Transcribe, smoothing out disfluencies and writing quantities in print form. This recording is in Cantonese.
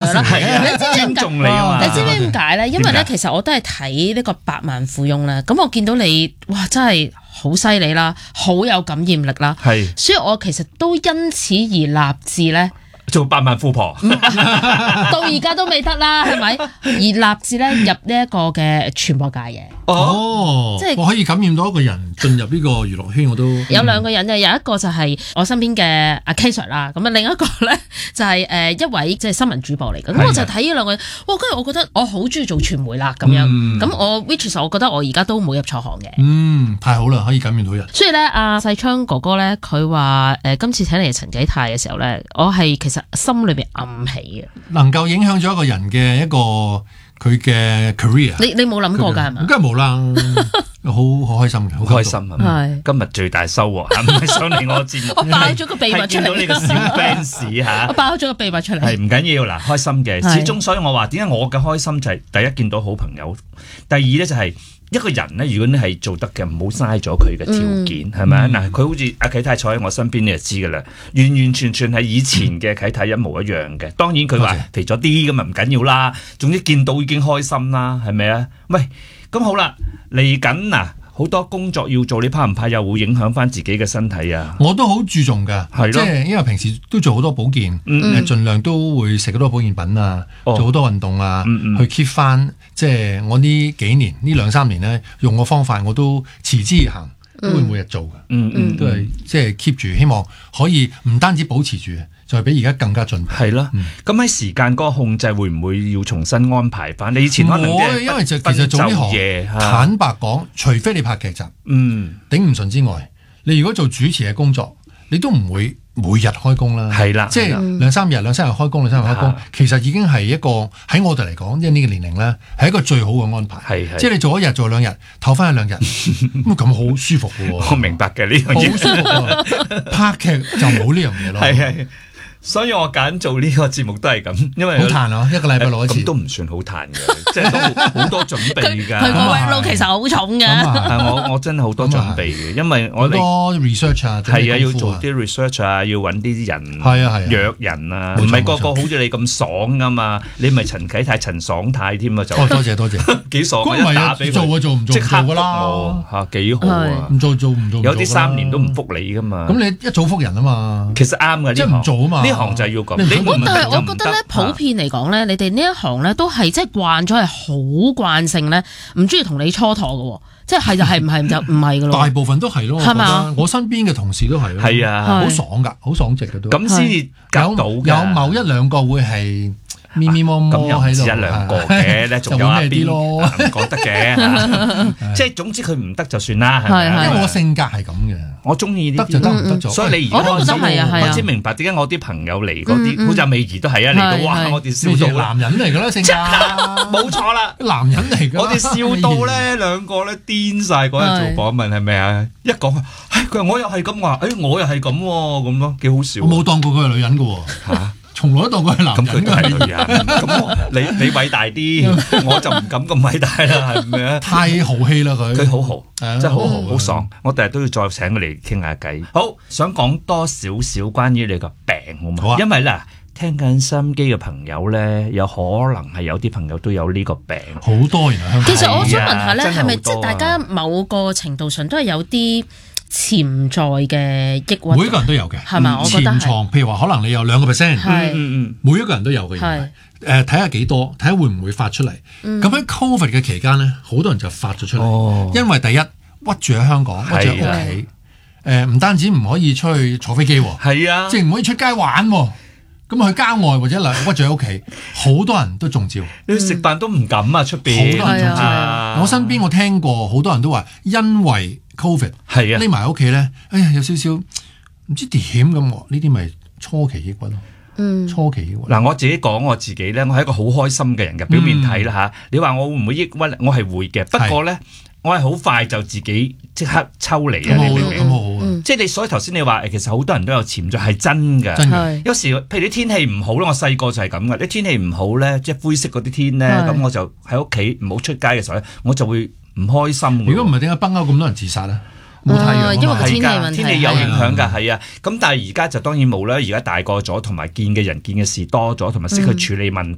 啦。你知尊重你啊嘛。 你知唔知點解咧？因為咧，其實我都係睇呢個百萬富翁咧，咁我見到你，哇，真係好犀利啦，好有感染力啦， 係， 所以我其實都因此而立志咧。 做百萬富婆， 到而家都未得啦，係咪？而立志咧入呢一個嘅傳播界嘅。即係我可以感染到一個人進入呢個娛樂圈，我都有兩個人嘅，有一個就係我身邊嘅阿 K Sir 啦，咁啊另一個咧就係一位即係新聞主播嚟嘅，咁我就睇呢兩個人，哇！跟住我覺得我好中意做傳媒啦，咁樣，咁我 which is 我覺得我而家都冇入錯行嘅， 太好啦，可以感染到人。 所以咧，阿細昌哥哥咧，佢話今次請嚟陳啟泰嘅時候咧，我係其實心裏邊暗喜嘅， 能夠影響咗一個人嘅一個佢嘅 career， 你冇諗過㗎係嘛？ 梗係冇啦，好開心嘅， 好開心啊！今日最大收穫唔係上嚟我節目， 我爆咗個秘密出嚟， 見到你個小 fans 嚇， 我爆咗個秘密出嚟， 係唔緊要嗱，開心嘅，始終所以我話點解我嘅開心就係第一見到好朋友，第二咧就係。一個人咧，如果你係做得嘅，唔好嘥咗佢嘅條件，係咪啊？嗱，佢好似阿啟泰坐喺我身邊，你就知噶啦，完完全全係以前嘅啟泰一模一樣嘅。當然佢話肥咗啲咁啊，唔緊要啦。總之見到已經開心啦，係咪啊？喂，咁好啦，嚟緊嗱，好多工作要做，你怕唔怕又會影響翻自己嘅身體啊？ 我都好注重㗎， 係咯， 即係因為平時都做好多保健，盡量都會食好多保健品啊，做好多運動啊，去 keep 翻。即係我呢幾年呢2-3年咧，用個方法我都持之以恆，都會每日做嘅，都係即係 keep 住，希望可以唔單止保持住，就係比而家更加進步。 係咯，咁喺時間嗰個控制會唔會要重新安排翻？你以前可能因為其實做呢行，坦白講，除非你拍劇集，頂唔順之外，你如果做主持嘅工作，你都唔會每日開工啦。係啦，即係2-3日開工，其實已經係一個喺我哋嚟講，即係呢個年齡咧，係一個最好嘅安排。係即係你做1日做2日，唞翻1-2日，咁好舒服嘅喎。 我明白嘅呢樣嘢， 好舒服。拍劇就冇呢樣嘢咯。 係。所以我揀做呢個節目都係咁，因為好彈啊，一個禮拜錄一次， 咁都唔算好彈嘅，即係都好多準備㗎。 佢個 workload 其實好重㗎。 我真係好多準備嘅，因為我哋好多 research 啊， 係啊，要做啲 research 啊，要揾啲人， 係啊， 約人啊，唔係個個好似你咁爽㗎嘛，你咪陳啟泰、陳爽泰添啊，就多謝， 幾爽啊！ 一打俾佢做做唔做㗎啦， 嚇幾好啊！ 唔做唔做， 有啲3年都唔覆你㗎嘛。 咁你一早覆人啊嘛， 其實啱嘅， 即係唔做啊嘛。 呢行就係要咁， 但係我覺得咧，普遍嚟講咧，你哋呢一行咧都係即係慣咗係好慣性咧，唔中意同你蹉跎嘅，即係就係唔係就唔係嘅咯。 大部分都係咯，係嘛？我身邊嘅同事都係咯， 係啊， 好爽㗎，好爽直嘅都。 咁先至夾到嘅。 有某1-2個會係咪咪摸摸喺度， 咁又唔止1-2個嘅咧，仲有一邊咯， 唔覺得嘅。即係總之佢唔得就算啦，係咪？ 因為我性格係咁嘅。 我中意呢啲， 得就得，唔得就。 所以你而家開始明白點解我啲朋友嚟嗰啲，好似阿美儀都係啊，嚟到哇，我哋笑到男人嚟㗎啦，性格冇錯啦， 男人嚟㗎。 我哋笑到咧兩個咧癲晒嗰日做訪問係咪啊？一講佢話我又係咁話，我又係咁咁咯，幾好笑。 我冇當過佢係女人㗎喎。嚇！從來都當佢係男人。咁佢都係女人，咁你偉大啲，我就唔敢咁偉大啦，係咪啊？ 太豪氣啦佢。 佢好豪，真係好豪，好爽。我第日都要再請佢嚟傾下偈。好，想講多少少關於你個病好唔好？好啊。因為嗱，聽緊收音機嘅朋友咧，有可能係有啲朋友都有呢個病。 好多原來香港。 其實我想問下咧，係咪即係大家某個程度上都係有啲潛在嘅抑鬱？每個人都有嘅， 係嘛？我覺得潛藏，譬如話可能你有2%，每一個人都有嘅。睇下幾多，睇下會唔會發出嚟。咁喺 Covid 嘅期間咧，好多人就發咗出嚟，因為第一屈住喺香港，屈住喺屋企，唔單止唔可以出去坐飛機， 係啊， 即係唔可以出街玩。咁去郊外或者屈住喺屋企，好多人都中招。 你食飯都唔敢啊，出邊好多人中招。我身邊我聽過好多人都話，因為 Covid 匿埋喺屋企咧，哎呀有少少唔知點咁。呢啲咪初期抑鬱咯。初期抑鬱。嗱， 我自己講我自己咧，我係一個好開心嘅人嘅，表面睇啦嚇。你話我會唔會抑鬱？我係會嘅，不過咧，我係好快就自己即刻抽離啊！你明唔明？即係你，所以頭先你話其實好多人都有潛在係真嘅。有時譬如啲天氣唔好咧，我細個就係咁嘅。啲天氣唔好咧，即係灰色嗰啲天咧，咁我就喺屋企唔好出街嘅時候咧，我就會唔開心。 如果唔係點解北歐咁多人自殺咧？冇太陽， 因為天氣問題， 天氣有影響㗎，係啊。咁但係而家就當然冇啦。而家大個咗，同埋見嘅人見嘅事多咗，同埋識去處理問